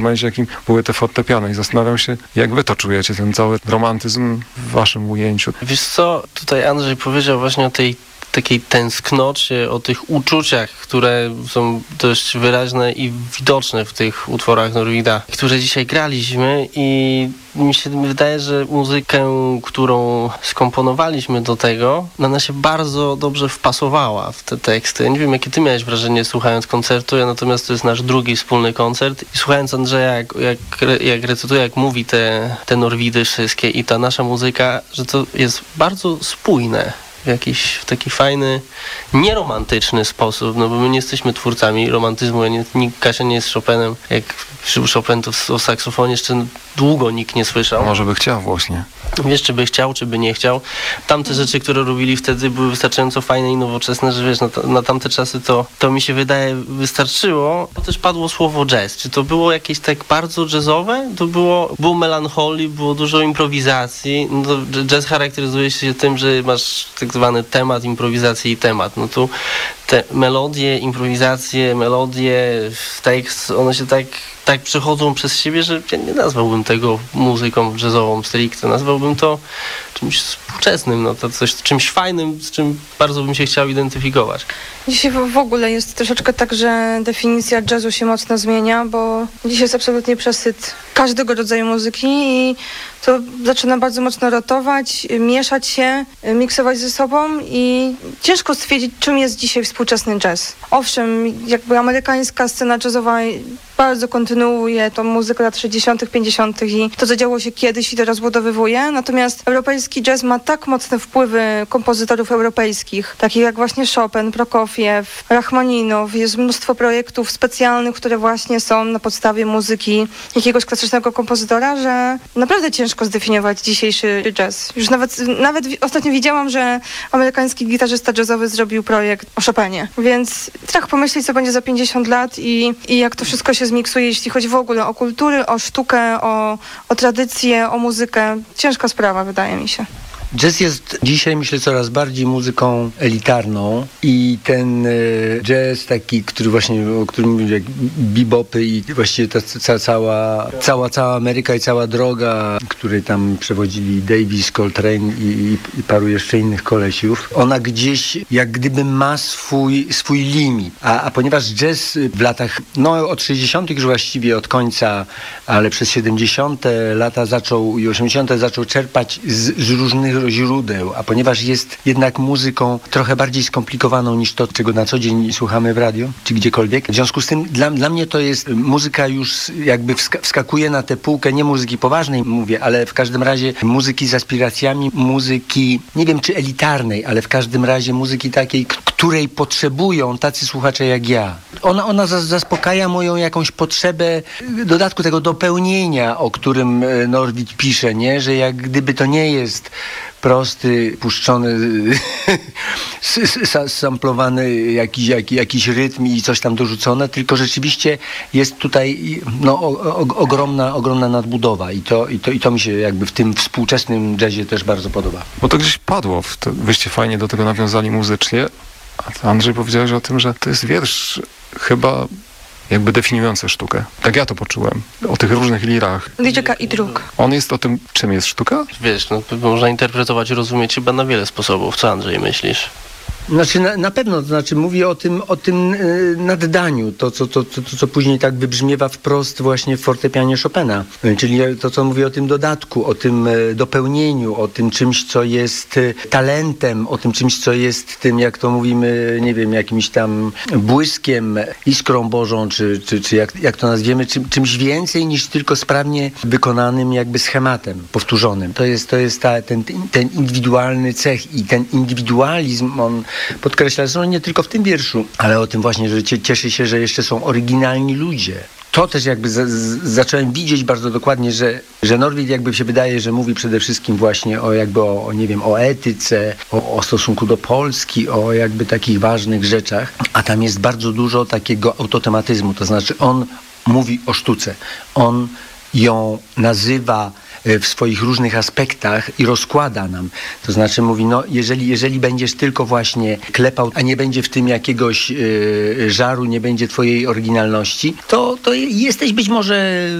w momencie, jakim były te fortepiany i zastanawiam się, jak wy to czujecie, ten cały romantyzm w waszym ujęciu. Wiesz co, tutaj Andrzej powiedział właśnie o tej takiej tęsknocie, o tych uczuciach, które są dość wyraźne i widoczne w tych utworach Norwida, które dzisiaj graliśmy, i mi się wydaje, że muzykę, którą skomponowaliśmy do tego, ona się bardzo dobrze wpasowała w te teksty. Nie wiem, jakie ty miałeś wrażenie słuchając koncertu, natomiast to jest nasz drugi wspólny koncert i słuchając Andrzeja, jak recytuje, jak mówi te Norwidy wszystkie i ta nasza muzyka, że to jest bardzo spójne. W taki fajny, nieromantyczny sposób, no bo my nie jesteśmy twórcami romantyzmu, Kasia nie jest Chopinem. Jak przyszedł Chopin, to o saksofonie jeszcze długo nikt nie słyszał. Może by chciał właśnie. Wiesz, czy by chciał, czy by nie chciał. Tamte rzeczy, które robili wtedy, były wystarczająco fajne i nowoczesne, że wiesz, na tamte czasy to mi się wydaje wystarczyło. To też padło słowo jazz. Czy to było jakieś tak bardzo jazzowe? To było melancholii, było dużo improwizacji. No to jazz charakteryzuje się tym, że masz tak zwany temat, improwizację i temat. No tu te melodie, improwizacje, tekst, one się tak przechodzą przez siebie, że ja nie nazwałbym tego muzyką jazzową stricte. Nazwałbym to czymś współczesnym, no to czymś fajnym, z czym bardzo bym się chciał identyfikować. Dzisiaj w ogóle jest troszeczkę tak, że definicja jazzu się mocno zmienia, bo dzisiaj jest absolutnie przesyt każdego rodzaju muzyki i to zaczyna bardzo mocno rotować, mieszać się, miksować ze sobą i ciężko stwierdzić, czym jest dzisiaj współczesny jazz. Owszem, jakby amerykańska scena jazzowa bardzo kontynuuje tą muzykę lat 60., 50. i to, co działo się kiedyś i to rozbudowywuje. Natomiast europejski jazz ma tak mocne wpływy kompozytorów europejskich, takich jak właśnie Chopin, Prokofiew, Rachmaninow. Jest mnóstwo projektów specjalnych, które właśnie są na podstawie muzyki jakiegoś klasycznego kompozytora, że naprawdę ciężko zdefiniować dzisiejszy jazz. Już nawet ostatnio widziałam, że amerykański gitarzysta jazzowy zrobił projekt o Chopinie. Więc strach pomyśleć, co będzie za 50 lat i jak to wszystko się zmiksuje, jeśli chodzi w ogóle o kultury, o sztukę, o tradycję, o muzykę. Ciężka sprawa, wydaje mi się. Jazz jest dzisiaj, myślę, coraz bardziej muzyką elitarną i ten jazz taki, który właśnie, o którym mówię, jak bebopy i właściwie ta cała Ameryka i cała droga, której tam przewodzili Davis, Coltrane i paru jeszcze innych kolesiów, ona gdzieś jak gdyby ma swój limit. A ponieważ jazz w latach, od 60. już właściwie od końca, ale przez 70. lata i 80. zaczął czerpać z różnych źródeł, a ponieważ jest jednak muzyką trochę bardziej skomplikowaną niż to, czego na co dzień słuchamy w radio, czy gdziekolwiek. W związku z tym dla mnie to jest muzyka już jakby wskakuje na tę półkę, nie muzyki poważnej mówię, ale w każdym razie muzyki z aspiracjami, muzyki, nie wiem czy elitarnej, ale w każdym razie muzyki takiej, której potrzebują tacy słuchacze jak ja. Ona zaspokaja moją jakąś potrzebę dodatku tego dopełnienia, o którym Norwid pisze, nie? Że jak gdyby to nie jest prosty, puszczony, samplowany jakiś rytm i coś tam dorzucone, tylko rzeczywiście jest tutaj ogromna nadbudowa i to mi się jakby w tym współczesnym jazzie też bardzo podoba. Bo to gdzieś padło, wyście fajnie do tego nawiązali muzycznie, a Andrzej powiedziałeś o tym, że to jest wiersz chyba jakby definiujący sztukę. Tak ja to poczułem. O tych różnych lirach. Liczyka i dróg. On jest o tym, czym jest sztuka? Wiesz, można interpretować i rozumieć chyba na wiele sposobów. Co, Andrzej, myślisz? Znaczy na pewno, to znaczy mówię o tym naddaniu, to co później tak wybrzmiewa wprost właśnie w fortepianie Chopina, czyli to co mówię o tym dodatku, o tym dopełnieniu, o tym czymś, co jest talentem, o tym czymś, co jest tym, jak to mówimy, nie wiem, jakimś tam błyskiem, iskrą Bożą, czy jak to nazwiemy, czymś więcej niż tylko sprawnie wykonanym jakby schematem, powtórzonym. To jest ten indywidualny cech i ten indywidualizm, on podkreśla, że nie tylko w tym wierszu, ale o tym właśnie, że cieszy się, że jeszcze są oryginalni ludzie. To też jakby zacząłem widzieć bardzo dokładnie, że Norwid jakby się wydaje, że mówi przede wszystkim właśnie o etyce, o stosunku do Polski, o jakby takich ważnych rzeczach, a tam jest bardzo dużo takiego autotematyzmu, to znaczy on mówi o sztuce, on ją nazywa w swoich różnych aspektach i rozkłada nam. To znaczy mówi, jeżeli będziesz tylko właśnie klepał, a nie będzie w tym jakiegoś żaru, nie będzie twojej oryginalności, to jesteś być może